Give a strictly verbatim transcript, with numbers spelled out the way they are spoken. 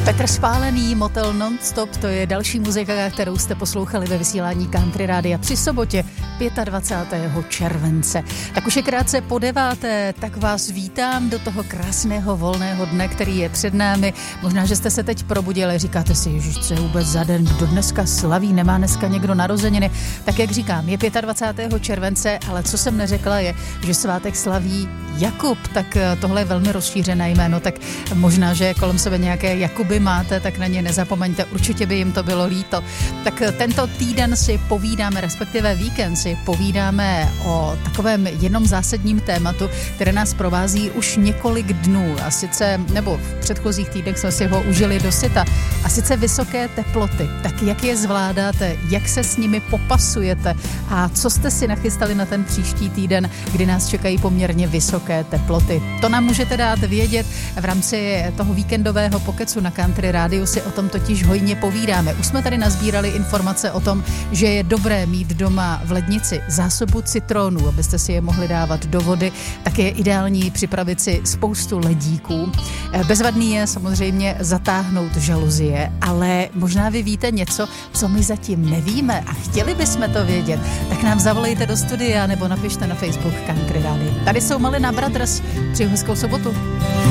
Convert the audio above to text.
Petr Spálený, Motel Nonstop, to je další muzika, kterou jste poslouchali ve vysílání Country Rádia při sobotě dvacátého pátého července. Tak už je krátce po deváté, tak vás vítám do toho krásného volného dne, který je před námi. Možná, že jste se teď probudili, říkáte si, ježiš, co je vůbec za den, kdo dneska slaví, nemá dneska někdo narozeniny. Tak jak říkám, je dvacátého pátého července, ale co jsem neřekla je, že svátek slaví Jakub, tak tohle je velmi rozšířené jméno, tak možná, že kolem sebe nějaké Jakuby máte, tak na ně nezapomeňte, určitě by jim to bylo líto. Tak tento týden si povídáme, respektive víkend si povídáme o takovém jednom zásadním tématu, které nás provází už několik dnů, a sice, nebo v předchozích týdnech jsme si ho užili do syta, a sice vysoké teploty. Tak jak je zvládáte, jak se s nimi popasujete a co jste si nachystali na ten příští týden, kdy nás čekají poměrně vysoké teploty. To nám můžete dát vědět v rámci toho víkendového pokecu na Country Rádiu, si o tom totiž hojně povídáme. Už jsme tady nazbírali informace o tom, že je dobré mít doma v lednici zásobu citronů, abyste si je mohli dávat do vody, tak je ideální připravit si spoustu ledíků. Bezvadný je samozřejmě zatáhnout žaluzie, ale možná vy víte něco, co my zatím nevíme a chtěli bychom to vědět, tak nám zavolejte do studia nebo napište na Facebook Country Rádio. Tady jsou Malina Brothers, přeju hezkou sobotu.